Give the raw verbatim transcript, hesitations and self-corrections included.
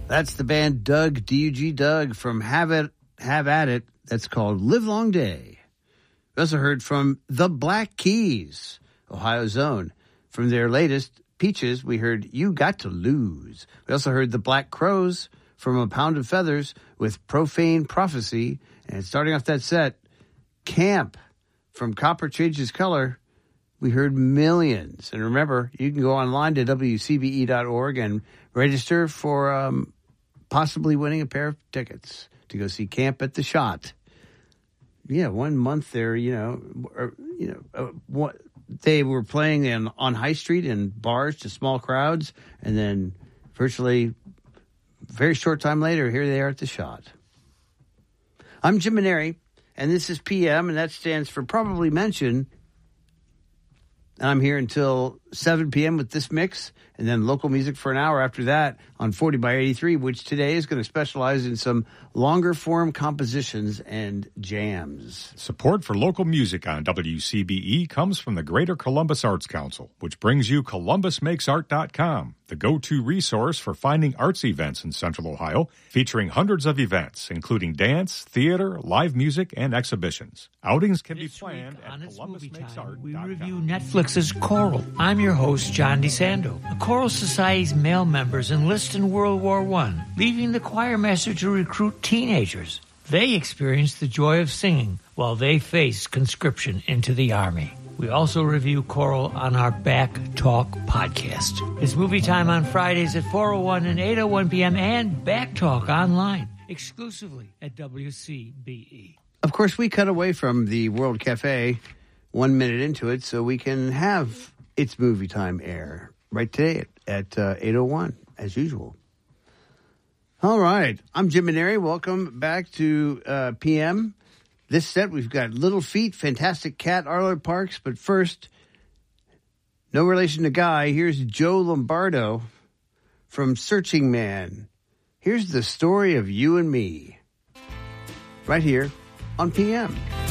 That's the band Doug, D U G Doug, from Have It, Have At It. That's called Live Long Day. We also heard from the Black Keys, Ohio's own. From their latest, Peaches, we heard You Got to Lose. We also heard the Black Crows from A Pound of Feathers with Profane Prophecy. And starting off that set, Camp from Copper Changes Color. We heard Millions. And remember, you can go online to W C B E dot org and register for um, possibly winning a pair of tickets to go see Camp at the Shot. Yeah, one month there, you know, or, you know, uh, what they were playing in, on High Street in bars to small crowds, and then virtually very short time later, here they are at the Shot. I'm Jim Maneri, and this is P M, and that stands for Probably Mention. And I'm here until seven p.m. with this mix, and then local music for an hour after that on forty by eighty-three, which today is going to specialize in some longer form compositions and jams. Support for local music on W C B E comes from the Greater Columbus Arts Council, which brings you Columbus Makes Art dot com, the go-to resource for finding arts events in Central Ohio, featuring hundreds of events, including dance, theater, live music, and exhibitions. Outings can this be planned at Columbus Makes Art dot com. We review Netflix's Coral. I'm your host, John DeSando. The Choral Society's male members enlist in World War One, leaving the choir master to recruit teenagers. They experience the joy of singing while they face conscription into the Army. We also review Choral on our Back Talk podcast. It's movie time on Fridays at four oh one and eight oh one p.m. and Back Talk online, exclusively at W C B E. Of course, we cut away from the World Cafe one minute into it so we can have It's Movie Time air right today at, at uh, eight oh one, as usual. All right. I'm Jim Maneri. Welcome back to uh, P M. This set, we've got Little Feat, Fantastic Cat, Arlo Parks. But first, no relation to Guy, here's Joe Lombardo from Searching Man. Here's the story of you and me. Right here on P M.